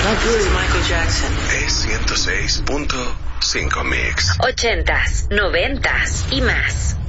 Michael Jackson. Es 106.5 Mix. 80s, 90s y más.